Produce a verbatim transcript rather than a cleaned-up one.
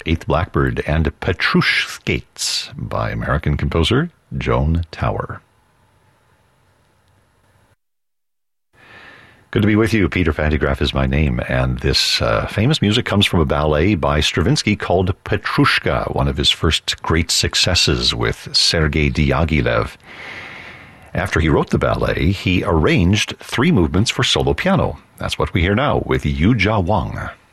Eighth Blackbird and Petrush Skates by American composer Joan Tower. Good to be with you. Peter Fantigraph is my name, and this uh, famous music comes from a ballet by Stravinsky called Petrushka, one of his first great successes with Sergei Diaghilev. After he wrote the ballet, he arranged three movements for solo piano. That's what we hear now with Yu Jia Wang.